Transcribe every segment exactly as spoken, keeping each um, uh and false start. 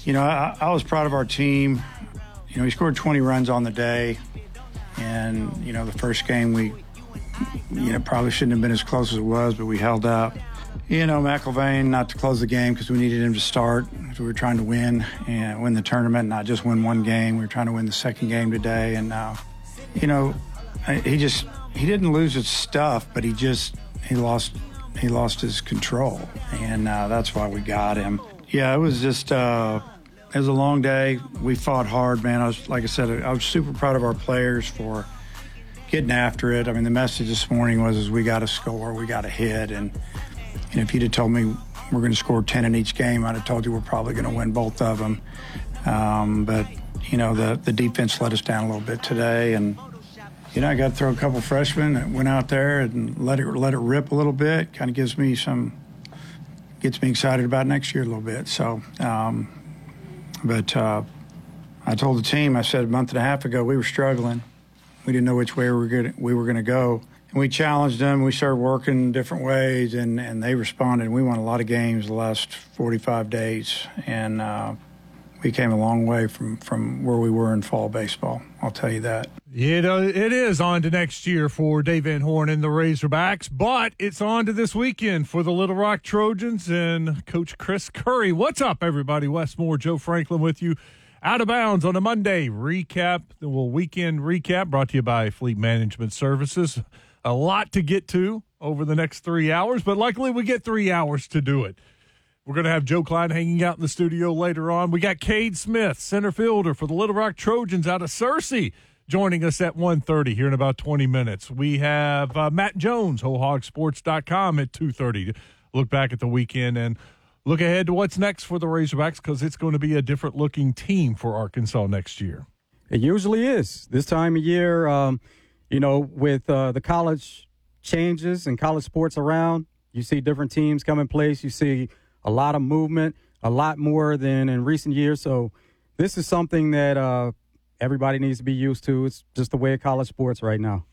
You know, I, I was proud of our team. You know, we scored twenty runs on the day. And, you know, the first game we, you know, probably shouldn't have been as close as it was, but we held up. You know, McIlvain, not to close the game because we needed him to start. We were trying to win and win the tournament, not just win one game. We were trying to win the second game today. And, uh, you know, he just, he didn't lose his stuff, but he just, he lost, he lost his control. And uh, that's why we got him. Yeah, it was just, uh, it was a long day. We fought hard, man. I was, like I said, I was super proud of our players for getting after it. I mean, the message this morning was, is we got to score, we got to hit. And, and if you'd have told me we're going to score ten in each game, I'd have told you we're probably going to win both of them. Um, but, you know, the, the defense let us down a little bit today. And, you know, I got to throw a couple freshmen that went out there and let it, let it rip a little bit. Kind of gives me some, gets me excited about next year a little bit. So, um, But uh, I told the team, I said a month and a half ago, we were struggling. We didn't know which way we were going we were going to go. And we challenged them. We started working different ways, and, and they responded. We won a lot of games the last forty-five days, and uh, we came a long way from, from where we were in fall baseball. I'll tell you that. It, uh, it is on to next year for Dave Van Horn and the Razorbacks, but it's on to this weekend for the Little Rock Trojans and Coach Chris Curry. What's up, everybody? Wes Moore, Joe Franklin with you. Out of bounds on a Monday recap, well, weekend recap brought to you by Fleet Management Services. A lot to get to over the next three hours, but luckily we get three hours to do it. We're going to have Joe Klein hanging out in the studio later on. We got Cade Smith, center fielder for the Little Rock Trojans out of Searcy, joining us at one thirty here in about twenty minutes. We have uh, Matt Jones, whole hog sports dot com at two thirty to look back at the weekend and look ahead to what's next for the Razorbacks because it's going to be a different-looking team for Arkansas next year. It usually is. This time of year, um, you know, with uh, the college changes and college sports around, you see different teams come in place. You see a lot of movement, a lot more than in recent years. So this is something that uh, everybody needs to be used to. It's just the way of college sports right now.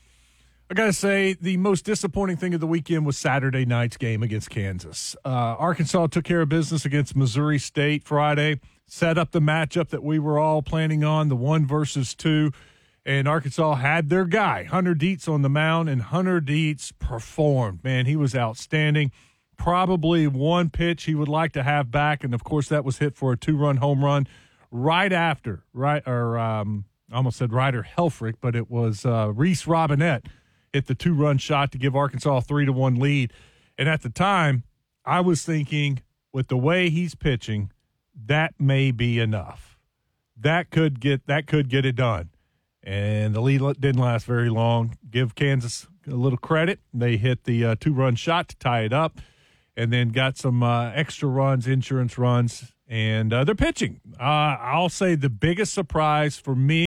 I got to say, the most disappointing thing of the weekend was Saturday night's game against Kansas. Uh, Arkansas took care of business against Missouri State Friday, set up the matchup that we were all planning on, the one versus two, and Arkansas had their guy, Hunter Dietz, on the mound, and Hunter Dietz performed. Man, he was outstanding. Probably one pitch he would like to have back, and, of course, that was hit for a two-run home run right after, right, or um, I almost said Ryder Helfrich, but it was uh, Reese Robinette hit the two-run shot to give Arkansas a three to one lead. And at the time, I was thinking, with the way he's pitching, that may be enough. That could get that could get it done. And the lead didn't last very long. Give Kansas a little credit. They hit the uh, two-run shot to tie it up and then got some uh, extra runs, insurance runs, and uh, they're pitching. Uh, I'll say the biggest surprise for me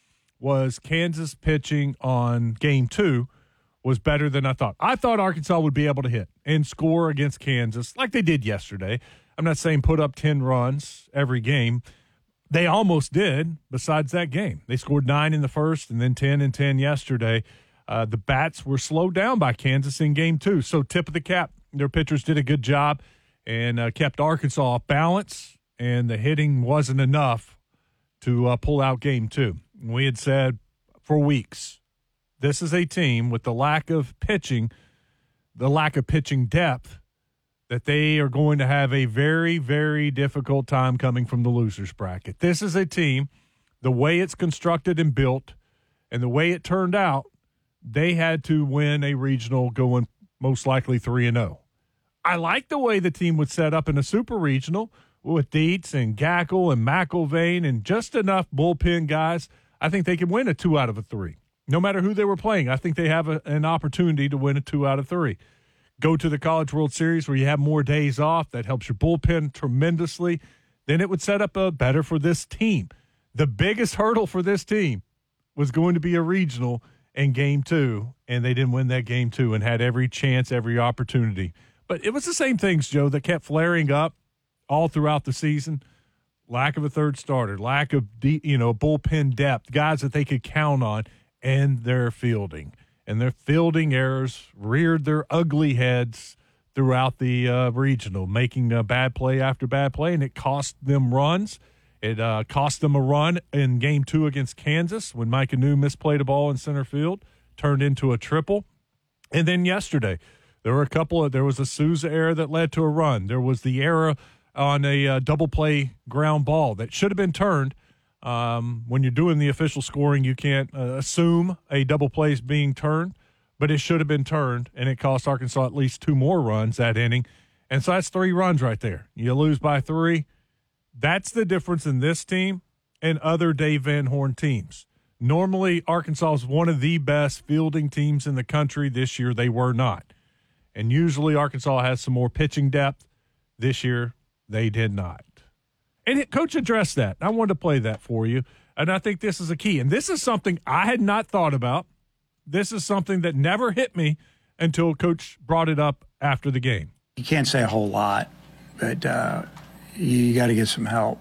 was Kansas pitching on game two was better than I thought. I thought Arkansas would be able to hit and score against Kansas like they did yesterday. I'm not saying put up ten runs every game. They almost did besides that game. They scored nine in the first and then ten and ten yesterday. Uh, the bats were slowed down by Kansas in game two. So tip of the cap. Their pitchers did a good job and uh, kept Arkansas off balance, and the hitting wasn't enough to uh, pull out game two. We had said for weeks, this is a team with the lack of pitching, the lack of pitching depth, that they are going to have a very, very difficult time coming from the losers bracket. This is a team, the way it's constructed and built, and the way it turned out, they had to win a regional going most likely three and oh. I like the way the team would set up in a super regional with Dietz and Gackle and McIlvain and just enough bullpen guys. I think they can win a two out of a three. No matter who they were playing, I think they have a, an opportunity to win a two out of three. Go to the College World Series where you have more days off. That helps your bullpen tremendously. Then it would set up a better for this team. The biggest hurdle for this team was going to be a regional in game two, and they didn't win that game two and had every chance, every opportunity. But it was the same things, Joe, that kept flaring up all throughout the season. Lack of a third starter, lack of de- you know bullpen depth, guys that they could count on, and their fielding. And their fielding errors reared their ugly heads throughout the uh, regional, making uh, bad play after bad play, and it cost them runs. It uh, cost them a run in game two against Kansas when Mike Anu misplayed a ball in center field, turned into a triple. And then yesterday, there were a couple of – there was a Souza error that led to a run. There was the error on a uh, double play ground ball that should have been turned. Um, when you're doing the official scoring, you can't uh, assume a double play is being turned, but it should have been turned, and it cost Arkansas at least two more runs that inning. And so that's three runs right there. You lose by three. That's the difference in this team and other Dave Van Horn teams. Normally, Arkansas is one of the best fielding teams in the country. This year, they were not. And usually, Arkansas has some more pitching depth. This year, they did not. And it, Coach addressed that. I wanted to play that for you. And I think this is a key. And this is something I had not thought about. This is something that never hit me until Coach brought it up after the game. You can't say a whole lot, but uh, you got to get some help.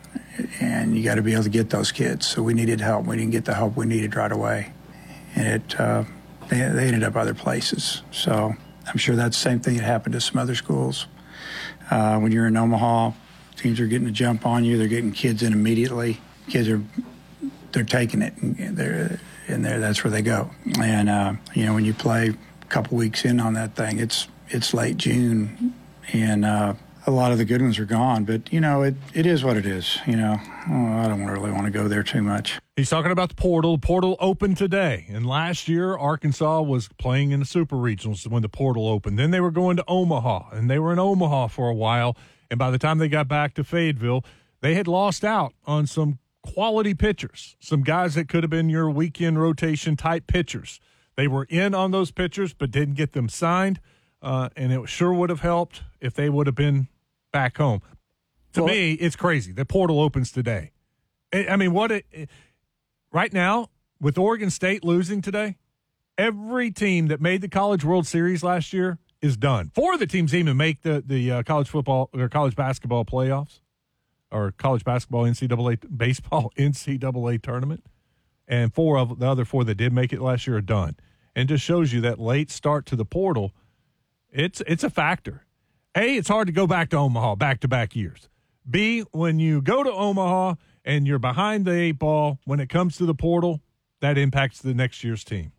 And you got to be able to get those kids. So we needed help. We didn't get the help we needed right away. And it uh, they, they ended up other places. So I'm sure that's the same thing that happened to some other schools. Uh, when you're in Omaha, teams are getting a jump on you. They're getting kids in immediately. Kids are they're taking it. And they're and they're, that's where they go. And, uh, you know, when you play a couple weeks in on that thing, it's it's late June. And uh, a lot of the good ones are gone. But, you know, it, it is what it is. You know, oh, I don't really want to go there too much. He's talking about the portal. The portal opened today. And last year, Arkansas was playing in the Super Regionals when the portal opened. Then they were going to Omaha, and they were in Omaha for a while. And by the time they got back to Fayetteville, they had lost out on some quality pitchers, some guys that could have been your weekend rotation type pitchers. They were in on those pitchers but didn't get them signed, uh, and it sure would have helped if they would have been back home. To well, me, it's crazy. The portal opens today. I mean, what it, it right now, with Oregon State losing today, every team that made the College World Series last year is done. Four of the teams even make the, the uh, college football or college basketball playoffs or college basketball N C double A, baseball N C double A tournament. And four of the other four that did make it last year are done. And it just shows you that late start to the portal, it's it's a factor. A, it's hard to go back to Omaha back-to-back years. B, when you go to Omaha and you're behind the eight ball, when it comes to the portal, that impacts the next year's team.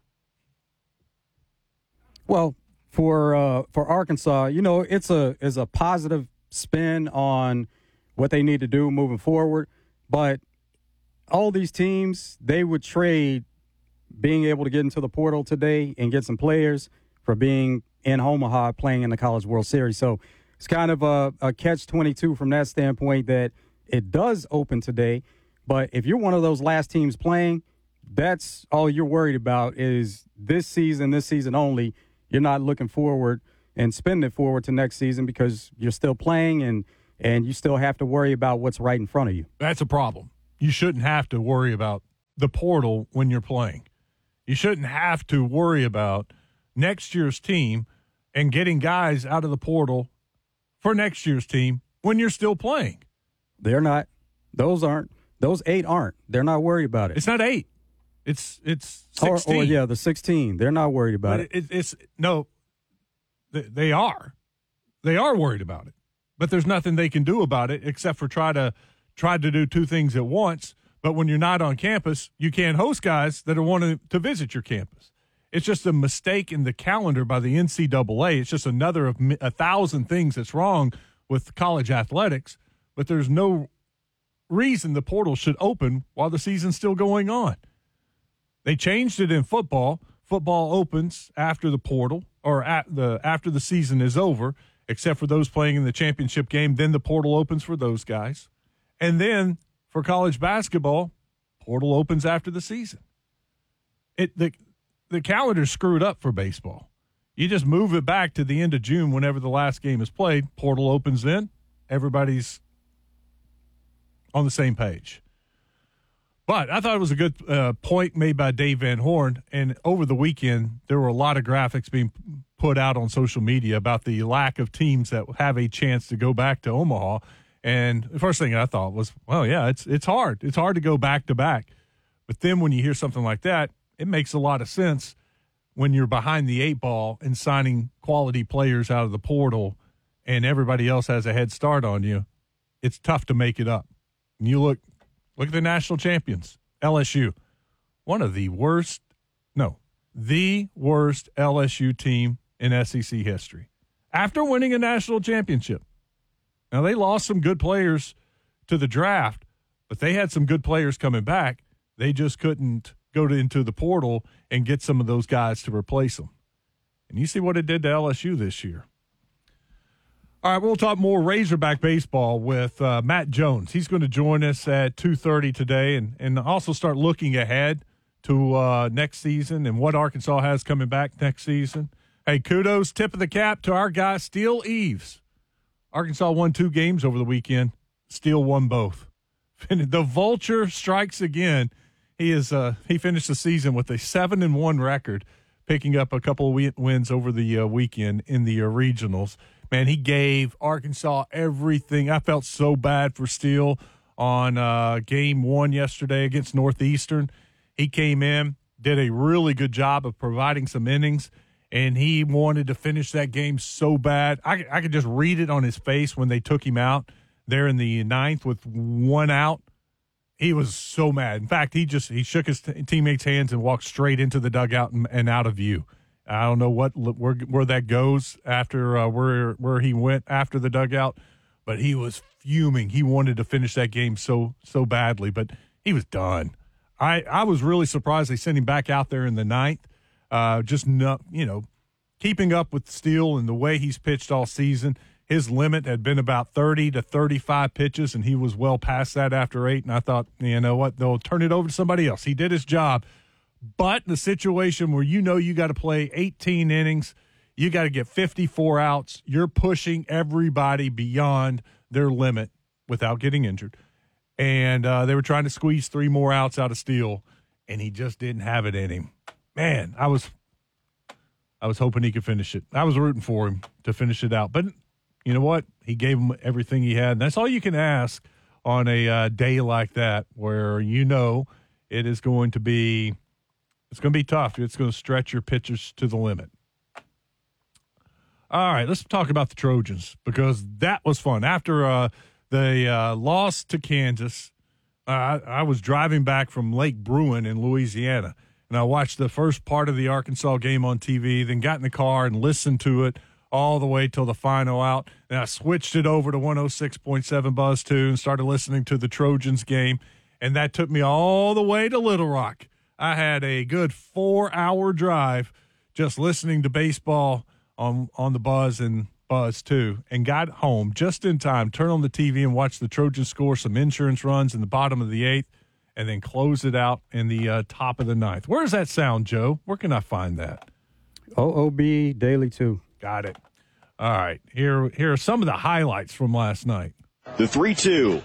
Well, for uh, for Arkansas, you know, it's a is a positive spin on what they need to do moving forward. But all these teams, they would trade being able to get into the portal today and get some players for being in Omaha playing in the College World Series. So it's kind of a, a catch twenty-two from that standpoint that it does open today. But if you're one of those last teams playing, that's all you're worried about is this season, this season only. You're not looking forward and spending it forward to next season because you're still playing and, and you still have to worry about what's right in front of you. That's a problem. You shouldn't have to worry about the portal when you're playing. You shouldn't have to worry about next year's team and getting guys out of the portal for next year's team when you're still playing. They're not. Those aren't. Those eight aren't. They're not worried about it. It's not eight. It's it's sixteen. Or, or yeah, the sixteen. They're not worried about but it. it. It's no. They are. They are worried about it. But there's nothing they can do about it except for try to try to do two things at once. But when you're not on campus, you can't host guys that are wanting to visit your campus. It's just a mistake in the calendar by the N C double A. It's just another of a thousand things that's wrong with college athletics. But there's no reason the portal should open while the season's still going on. They changed it in football. Football opens after the portal or at the after the season is over, except for those playing in the championship game. Then the portal opens for those guys. And then for college basketball, portal opens after the season. It the the calendar's screwed up for baseball. You just move it back to the end of June whenever the last game is played. Portal opens then. Everybody's on the same page. But I thought it was a good uh, point made by Dave Van Horn. And over the weekend, there were a lot of graphics being put out on social media about the lack of teams that have a chance to go back to Omaha. And the first thing I thought was, well, yeah, it's it's hard. It's hard to go back to back. But then when you hear something like that, it makes a lot of sense when you're behind the eight ball and signing quality players out of the portal and everybody else has a head start on you, it's tough to make it up. And you look, look at the national champions, L S U, one of the worst, no, the worst L S U team in S E C history after winning a national championship. Now, they lost some good players to the draft, but they had some good players coming back. They just couldn't go to, into the portal and get some of those guys to replace them. And you see what it did to L S U this year. All right, we'll talk more Razorback baseball with uh, Matt Jones. He's going to join us at two thirty today and, and also start looking ahead to uh, next season and what Arkansas has coming back next season. Hey, kudos, tip of the cap to our guy, Steele Eves. Arkansas won two games over the weekend. Steele won both. The Vulture strikes again. He is uh, he finished the season with a seven and one record, picking up a couple of wins over the uh, weekend in the uh, regionals. Man, he gave Arkansas everything. I felt so bad for Steele on uh, game one yesterday against Northeastern. He came in, did a really good job of providing some innings, and he wanted to finish that game so bad. I, I could just read it on his face when they took him out there in the ninth with one out. He was so mad. In fact, he just he shook his t- teammates' hands and walked straight into the dugout and, and out of view. I don't know what where where that goes after uh, where where he went after the dugout, but he was fuming. He wanted to finish that game so so badly, but he was done. I, I was really surprised they sent him back out there in the ninth. Uh, just not, you know, keeping up with Steele and the way he's pitched all season. His limit had been about thirty to thirty-five pitches, and he was well past that after eight. And I thought, you know what, they'll turn it over to somebody else. He did his job. But the situation where you know you got to play eighteen innings, you got to get fifty-four outs, you're pushing everybody beyond their limit without getting injured. And uh, they were trying to squeeze three more outs out of Steele, and he just didn't have it in him. Man, I was I was hoping he could finish it. I was rooting for him to finish it out. But you know what? He gave him everything he had. And that's all you can ask on a uh, day like that where you know it is going to be it's going to be tough. It's going to stretch your pitchers to the limit. All right, let's talk about the Trojans because that was fun. After uh, the uh, loss to Kansas, uh, I, I was driving back from Lake Bruin in Louisiana, and I watched the first part of the Arkansas game on T V, then got in the car and listened to it all the way till the final out. Then I switched it over to one oh six point seven Buzz two and started listening to the Trojans game, and that took me all the way to Little Rock. I had a good four-hour drive just listening to baseball on on the Buzz and Buzz two, and got home just in time, turn on the T V and watch the Trojans score some insurance runs in the bottom of the eighth, and then close it out in the uh, top of the ninth. Where does that sound, Joe? Where can I find that? O O B Daily two. Got it. All right. Here, here are some of the highlights from last night. The three two.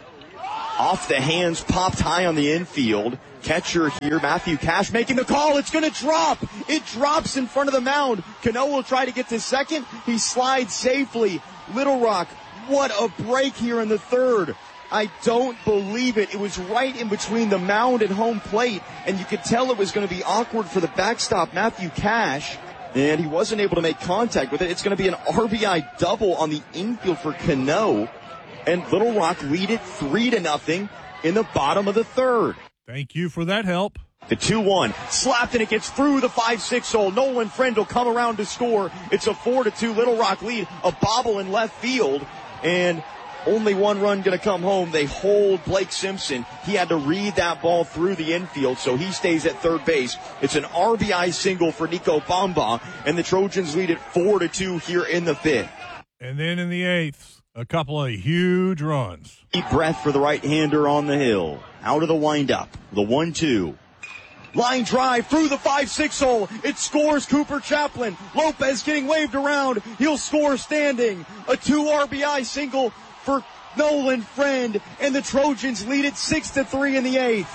Off the hands, popped high on the infield. Catcher here, Matthew Cash making the call. It's going to drop. It drops in front of the mound. Cano will try to get to second. He slides safely. Little Rock, what a break here in the third. I don't believe it. It was right in between the mound and home plate, and you could tell it was going to be awkward for the backstop, Matthew Cash, and he wasn't able to make contact with it. It's going to be an R B I double on the infield for Cano, and Little Rock lead it three to nothing in the bottom of the third. Thank you for that help. The two one, slapped and it gets through the five six hole. Nolan Friend will come around to score. It's a four to two Little Rock lead, a bobble in left field, and only one run going to come home. They hold Blake Simpson. He had to read that ball through the infield, so he stays at third base. It's an R B I single for Nico Bamba, and the Trojans lead it four to two here in the fifth. And then in the eighth, a couple of huge runs. Deep breath for the right-hander on the hill. Out of the windup, the one two. Line drive through the five six hole. It scores Cooper Chaplin. Lopez getting waved around. He'll score standing. A two R B I single for Nolan Friend, and the Trojans lead it six to three in the eighth.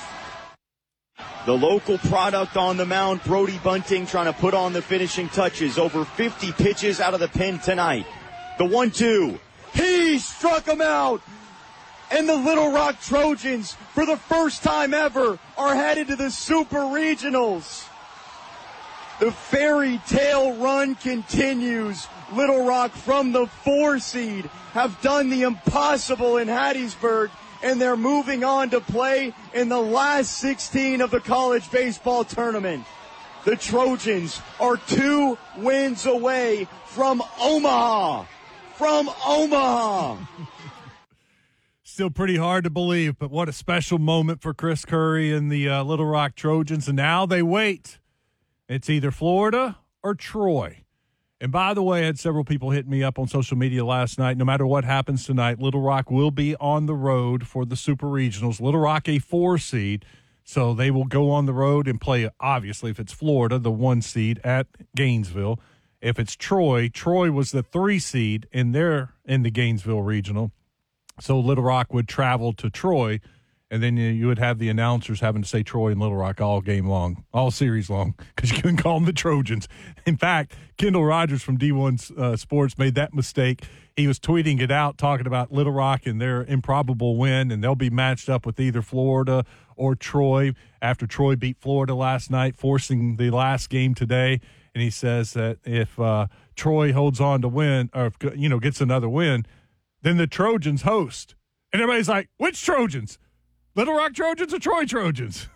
The local product on the mound, Brody Bunting, trying to put on the finishing touches. Over fifty pitches out of the pen tonight. The one two. He struck him out. And the Little Rock Trojans, for the first time ever, are headed to the Super Regionals. The fairy tale run continues. Little Rock from the four seed have done the impossible in Hattiesburg, and they're moving on to play in the last sixteen of the college baseball tournament. The Trojans are two wins away from Omaha. From Omaha. Still pretty hard to believe, but what a special moment for Chris Curry and the uh, Little Rock Trojans. And now they wait. It's either Florida or Troy. And by the way, I had several people hit me up on social media last night. No matter what happens tonight, Little Rock will be on the road for the Super Regionals. Little Rock, a four seed, so they will go on the road and play, obviously, if it's Florida, the one seed at Gainesville. If it's Troy, Troy was the three seed in their in the Gainesville Regional. So Little Rock would travel to Troy, and then you would have the announcers having to say Troy and Little Rock all game long, all series long, because you couldn't call them the Trojans. In fact, Kendall Rogers from D one uh, Sports made that mistake. He was tweeting it out, talking about Little Rock and their improbable win, and they'll be matched up with either Florida or Troy after Troy beat Florida last night, forcing the last game today. And he says that if uh, Troy holds on to win, or if, you know, gets another win, then the Trojans host. And everybody's like, which Trojans? Little Rock Trojans or Troy Trojans?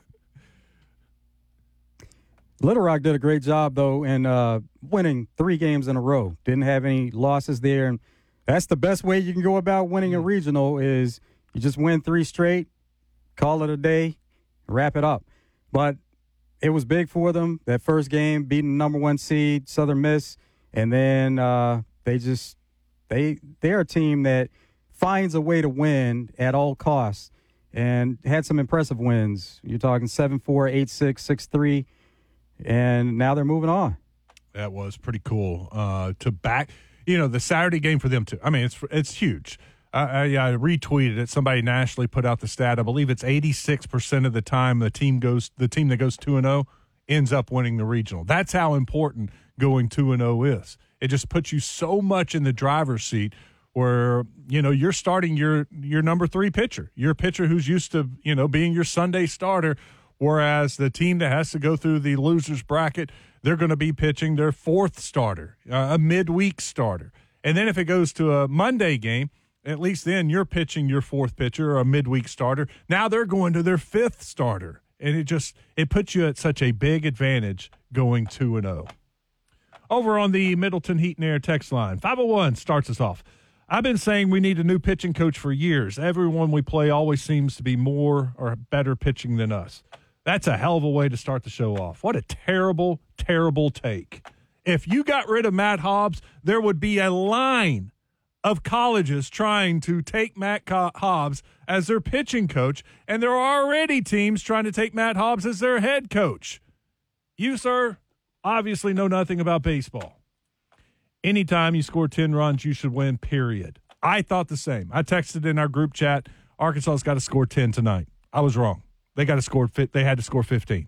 Little Rock did a great job, though, in uh, winning three games in a row. Didn't have any losses there. And that's the best way you can go about winning a regional is you just win three straight, call it a day, wrap it up. But it was big for them, that first game, beating the number one seed, Southern Miss. And then uh, they just they they're a team that finds a way to win at all costs and had some impressive wins. You're talking seven four, eight six, six three, and now they're moving on. That was pretty cool uh, to back. You know, the Saturday game for them, too. I mean, it's it's huge. I, I, I retweeted it. Somebody nationally put out the stat. I believe it's eighty-six percent of the time the team goes, the team that goes two and oh ends up winning the regional. That's how important going two and oh is. It just puts you so much in the driver's seat where, you know, you're starting your your number three pitcher. You're a pitcher who's used to, you know, being your Sunday starter, whereas the team that has to go through the losers bracket, they're going to be pitching their fourth starter, uh, a midweek starter. And then if it goes to a Monday game, at least then you're pitching your fourth pitcher or a midweek starter. Now they're going to their fifth starter. And it just it puts you at such a big advantage going two and oh. Over on the Middleton Heat and Air text line, five oh one starts us off. I've been saying we need a new pitching coach for years. Everyone we play always seems to be more or better pitching than us. That's a hell of a way to start the show off. What a terrible, terrible take. If you got rid of Matt Hobbs, there would be a line of colleges trying to take Matt Hobbs as their pitching coach, and there are already teams trying to take Matt Hobbs as their head coach. You, sir, obviously know nothing about baseball. Anytime you score ten runs, you should win, period. I thought the same. I texted in our group chat, Arkansas's got to score ten tonight. I was wrong. They got to score. They had to score fifteen.